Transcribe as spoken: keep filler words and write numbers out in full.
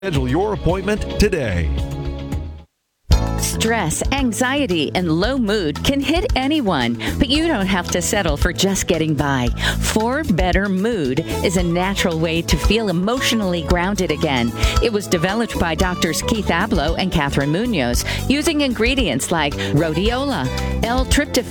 Schedule your appointment today. Stress, anxiety, and low mood can hit anyone, but you don't have to settle for just getting by. For Better Mood is a natural way to feel emotionally grounded again. It was developed by Doctors Keith Abloh and Catherine Munoz using ingredients like rhodiola, L-tryptophan,